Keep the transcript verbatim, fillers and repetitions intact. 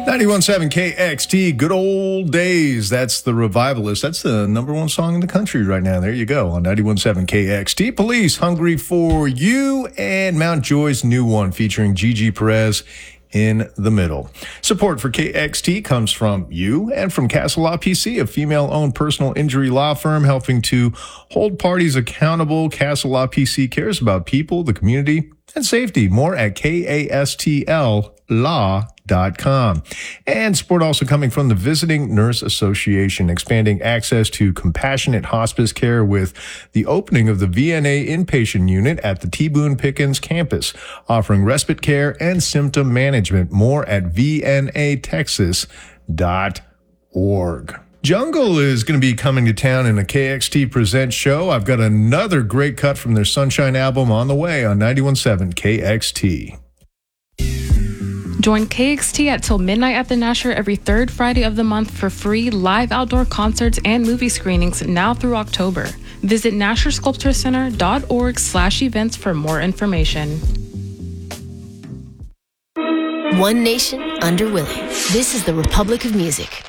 ninety-one point seven K X T, good old days. That's the Revivalist. That's the number one song in the country right now. There you go on ninety-one point seven K X T. Police, Hungry for You, and Mountjoy's new one featuring Gigi Perez in the middle. Support for K X T comes from you and from Castle Law P C, a female-owned personal injury law firm helping to hold parties accountable. Castle Law P C cares about people, the community, and safety. More at K A S T L law dot com. And support also coming from the Visiting Nurse Association, expanding access to compassionate hospice care with the opening of the V N A inpatient unit at the T. Boone Pickens campus, offering respite care and symptom management. More at V N A texas dot org. Jungle is going to be coming to town in a K X T Presents show. I've got another great cut from their Sunshine album on the way on ninety-one point seven K X T. Join K X T at Till Midnight at the Nasher every third Friday of the month for free live outdoor concerts and movie screenings now through October. Visit nasher sculpture center dot org slash events for more information. One nation under Willie. This is the Republic of Music.